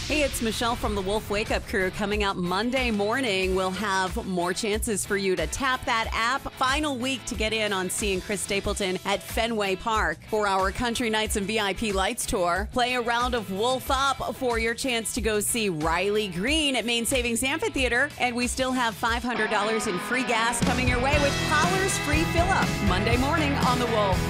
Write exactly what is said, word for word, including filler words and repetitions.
Hey, it's Michelle from the Wolf Wake Up Crew. Coming up Monday morning, we'll have more chances for you to tap that app. Final week to get in on seeing Chris Stapleton at Fenway Park for our Country Nights and V I P Lights tour. Play a round of Wolf Up for your chance to go see Riley Green at Main Savings Amphitheater. And we still have five hundred dollars in free gas coming your way with Powers Free Fill Up Monday morning on the Wolf.